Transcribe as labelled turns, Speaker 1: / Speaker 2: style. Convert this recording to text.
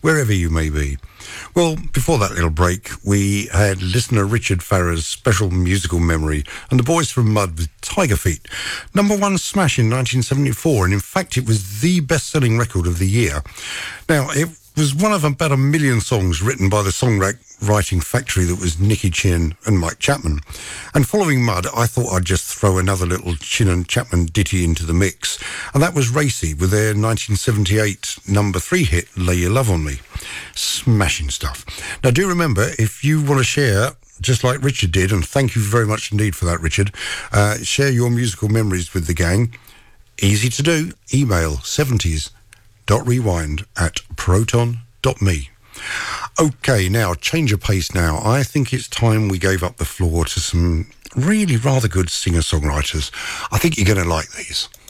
Speaker 1: wherever you may be. Well, before that little break, we had listener Richard Farrer's special musical memory and the Boys from Mud with Tiger Feet. Number one smash in 1974, and in fact it was the best-selling record of the year. Now, it was one of about 1 million songs written by the songwriting factory that was Nicky Chinn and Mike Chapman. And following Mud, I thought I'd just throw another little Chinn and Chapman ditty into the mix. And that was Racy with their 1978 number 3 hit, Lay Your Love On Me. Smashing stuff. Now, do remember, if you want to share, just like Richard did, and thank you very much indeed for that, Richard, share your musical memories with the gang. Easy to do. Email 70s.rewind@proton.me. Okay, now, change of pace now. I think it's time we gave up the floor to some really rather good singer-songwriters. I think you're going to like these.